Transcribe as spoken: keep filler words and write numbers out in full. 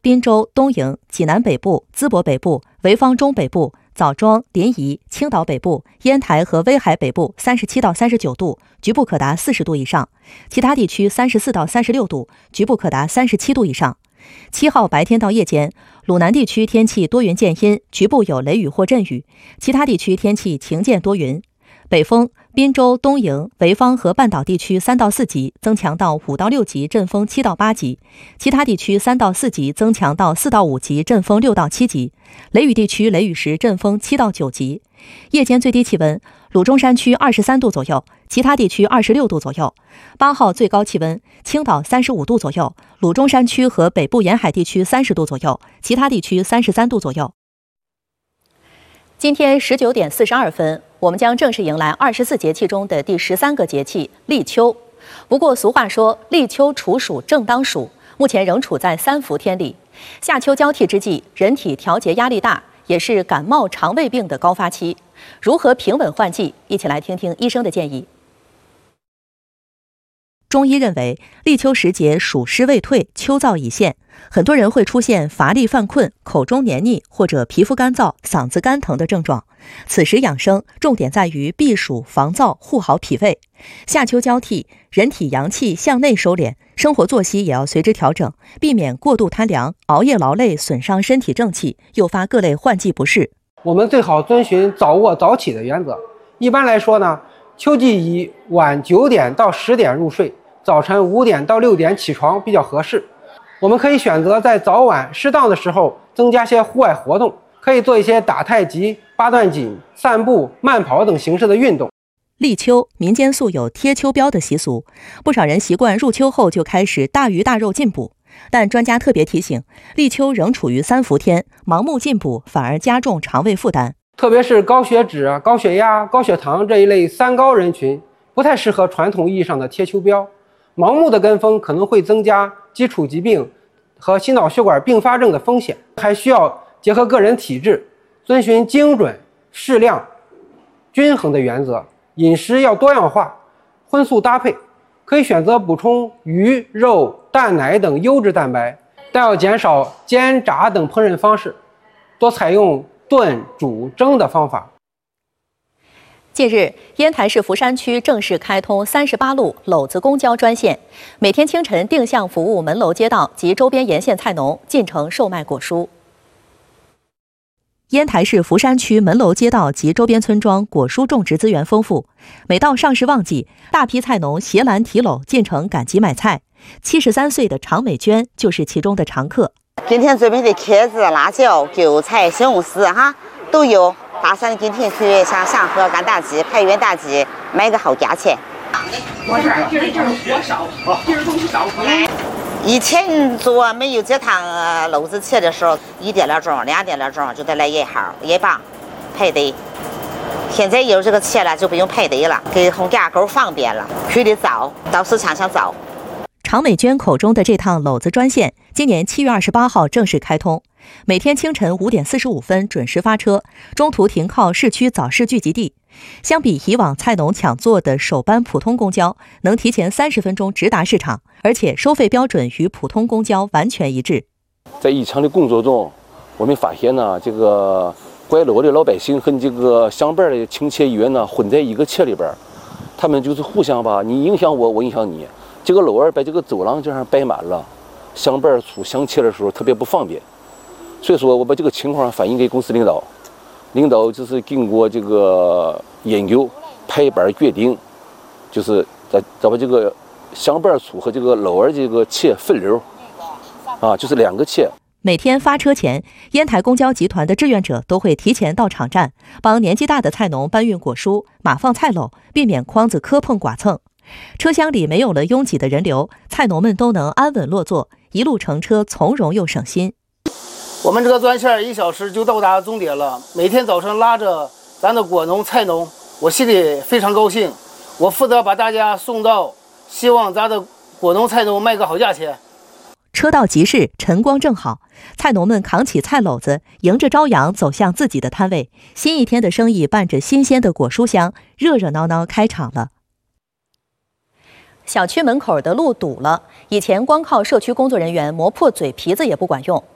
滨州、东营、济南北部、淄博北部、潍坊中北部、枣庄、临沂、青岛北部、烟台和威海北部三十七到三十九度，局部可达四十度以上；其他地区三十四到三十六度，局部可达三十七度以上。七号白天到夜间，鲁南地区天气多云见阴，局部有雷雨或阵雨；其他地区天气晴间多云。北风，滨州、东营、潍坊和半岛地区三到四级，增强到五到六级，阵风七到八级；其他地区三到四级，增强到四到五级，阵风六到七级。雷雨地区雷雨时阵风七到九级。夜间最低气温，鲁中山区二十三度左右，其他地区二十六度左右。八号最高气温，青岛三十五度左右，鲁中山区和北部沿海地区三十度左右，其他地区三十三度左右。今天十九点四十二分，我们将正式迎来二十四节气中的第十三个节气立秋。不过俗话说，立秋处暑正当暑，目前仍处在三伏天里。夏秋交替之际，人体调节压力大，也是感冒、肠胃病的高发期。如何平稳换季？一起来听听医生的建议。中医认为，立秋时节暑湿未退，秋燥已现，很多人会出现乏力犯困、口中黏腻或者皮肤干燥、嗓子干疼的症状。此时养生重点在于避暑防燥，护好脾胃。夏秋交替，人体阳气向内收敛，生活作息也要随之调整，避免过度贪凉、熬夜劳累，损伤身体正气，诱发各类换季不适。 我们最好遵循早卧早起的原则。一般来说呢，秋季以晚九点到十点入睡，早晨五点到六点起床比较合适。我们可以选择在早晚适当的时候增加些户外活动，可以做一些打太极、八段锦、散步、慢跑等形式的运动。 立秋，民间素有贴秋膘的习俗，不少人习惯入秋后就开始大鱼大肉进补。但专家特别提醒，立秋仍处于三伏天，盲目进补反而加重肠胃负担。 特别是高血脂、高血压、高血糖这一类三高人群，不太适合传统意义上的贴秋膘。盲目的跟风可能会增加基础疾病和心脑血管并发症的风险，还需要结合个人体质，遵循精准、适量、均衡的原则。饮食要多样化，荤素搭配，可以选择补充鱼、肉、蛋奶等优质蛋白，但要减少煎、炸等烹饪方式，多采用炖、煮、蒸的方法。 近日，烟台市福山区正式开通三十八路篓子公交专线，每天清晨定向服务门楼街道及周边沿线菜农进城售卖果蔬。烟台市福山区门楼街道及周边村庄果蔬种植资源丰富，每到上市旺季，大批菜农携篮提篓进城赶集买菜。七十三岁的常美娟就是其中的常客。 今天准备的茄子、辣椒、韭菜、西红柿哈都有，打算今天去像上河赶大集、排原大集，买个好价钱。 我这儿今儿就是火烧，今儿东西烧出来。 以前做没有这趟篓子切的时候，一点来钟、两点来钟就得来一号一棒排队。现在有这个切了，就不用排队了，给红架钩方便了，去的早，到市场上早。 常美娟口中的这趟篓子专线，今年七月二十八号正式开通，每天清晨五点四十五分准时发车，中途停靠市区早市聚集地。相比以往菜农抢座的首班普通公交，能提前三十分钟直达市场，而且收费标准与普通公交完全一致。 在日常的工作中，我们发现呢，这个拐篓的老百姓和这个乡伴的亲切员呢混在一个车里边，他们就是互相吧，你影响我，我影响你。这个篓儿把这个走廊这样摆满了，乡伴处相切的时候特别不方便。所以说我把这个情况反映给公司领导，领导就是经过这个研究排班决定，就是在咱把这个乡伴处和这个篓儿这个切分流，啊，就是两个切。 每天发车前，烟台公交集团的志愿者都会提前到场站，帮年纪大的菜农搬运果蔬、码放菜篓，避免筐子磕碰剐蹭。车厢里没有了拥挤的人流，菜农们都能安稳落座，一路乘车从容又省心。 我们这个专线一小时就到达终点了。每天早晨拉着咱的果农菜农，我心里非常高兴。我负责把大家送到，希望咱的果农菜农卖个好价钱。 车到集市，晨光正好，菜农们扛起菜篓子，迎着朝阳走向自己的摊位。新一天的生意伴着新鲜的果蔬香，热热闹闹开场了。小区门口的路堵了，以前光靠社区工作人员磨破嘴皮子也不管用，